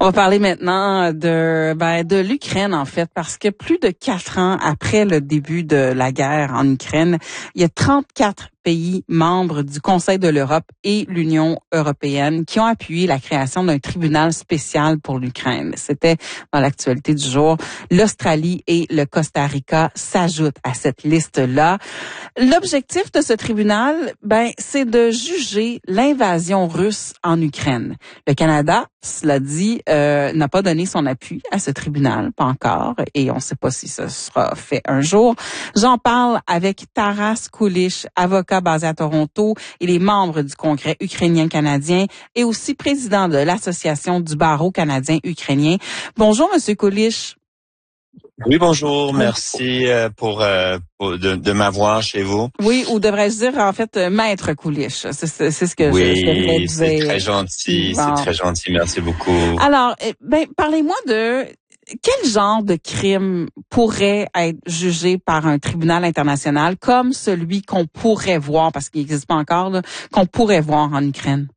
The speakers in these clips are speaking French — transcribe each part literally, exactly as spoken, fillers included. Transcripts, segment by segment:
On va parler maintenant de ben de l'Ukraine en fait, parce que plus de quatre ans après le début de la guerre en Ukraine, il y a trente-quatre pays membres du Conseil de l'Europe et l'Union européenne qui ont appuyé la création d'un tribunal spécial pour l'Ukraine. C'était dans l'actualité du jour. L'Australie et le Costa Rica s'ajoutent à cette liste-là. L'objectif de ce tribunal, ben, c'est de juger l'invasion russe en Ukraine. Le Canada, cela dit, euh, n'a pas donné son appui à ce tribunal, pas encore, et on ne sait pas si ce sera fait un jour. J'en parle avec Taras Kulish, avocat basé à Toronto et les membres du Congrès ukrainien-canadien et aussi président de l'Association du barreau canadien-ukrainien. Bonjour, Monsieur Kulish. Oui, bonjour. Merci euh, pour, euh, pour de, de m'avoir chez vous. Oui, ou devrais-je dire en fait maître Kulish. C'est, c'est, c'est ce que oui, je, je devrais dire. C'est très gentil, bon. C'est très gentil. Merci beaucoup. Alors, ben parlez-moi de quel genre de crime pourrait être jugé par un tribunal international comme celui qu'on pourrait voir, parce qu'il n'existe pas encore, là, qu'on pourrait voir en Ukraine?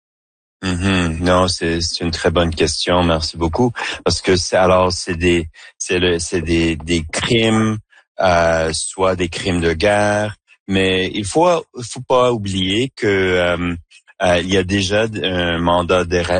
Mm-hmm. Non, c'est, c'est une très bonne question. Merci beaucoup. Parce que c'est, alors, c'est des, c'est le, c'est des, des crimes, euh, soit des crimes de guerre, mais il faut, il faut pas oublier que, euh, euh, il y a déjà un mandat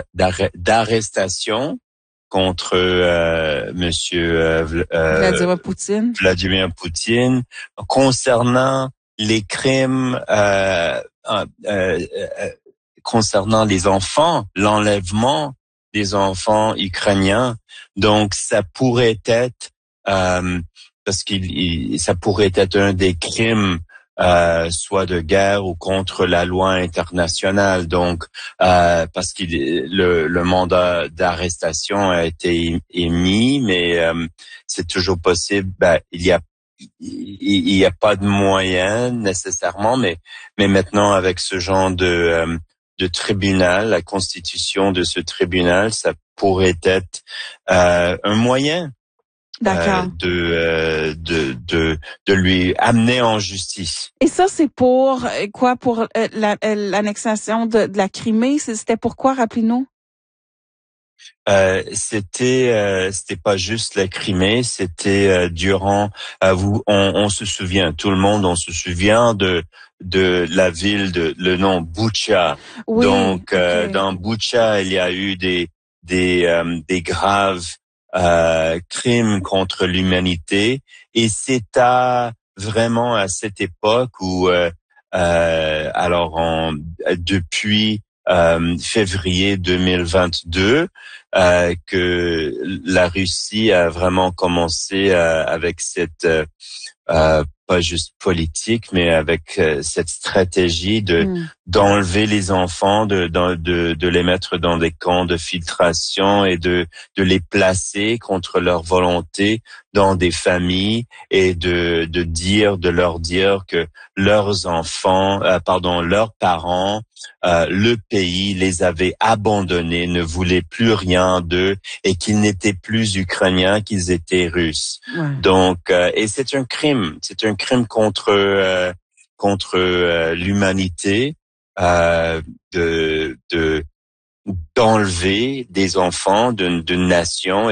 d'arrestation contre euh, Monsieur euh, Vladimir Poutine. Vladimir Poutine concernant les crimes euh, euh, euh, concernant les enfants, l'enlèvement des enfants ukrainiens. Donc ça pourrait être euh, parce qu'il il, ça pourrait être un des crimes Euh, soit de guerre ou contre la loi internationale. Donc, euh, parce que le, le mandat d'arrestation a été émis, mais euh, c'est toujours possible. Ben, il y a il, il y a pas de moyens nécessairement, mais mais maintenant avec ce genre de euh, de tribunal, la constitution de ce tribunal, ça pourrait être euh, un moyen. D'accord. Euh, de, euh, de de de lui amener en justice. Et ça, c'est pour euh, quoi? Pour euh, la, euh, l'annexation de, de la Crimée? C'était pourquoi, rappelez-nous? Euh, c'était euh, c'était pas juste la Crimée, c'était euh, durant euh, vous on, on se souvient, tout le monde on se souvient de de la ville de le nom Boutcha. Oui, donc euh, okay. Dans Boutcha, il y a eu des des euh, des graves Euh, crimes contre l'humanité, et c'est à vraiment à cette époque où euh, euh, alors en, depuis euh, février deux mille vingt-deux euh, que la Russie a vraiment commencé euh, avec cette euh, euh, pas juste politique, mais avec euh, cette stratégie de mm. d'enlever les enfants, de, de de les mettre dans des camps de filtration et de de les placer contre leur volonté dans des familles, et de de dire de leur dire que leurs enfants, euh, pardon, leurs parents, euh, le pays les avait abandonnés, ne voulait plus rien d'eux, et qu'ils n'étaient plus ukrainiens, qu'ils étaient russes. Ouais. Donc, euh, et c'est un crime, c'est un crime contre euh, contre euh, l'humanité euh, de de d'enlever des enfants d'une d'une nation.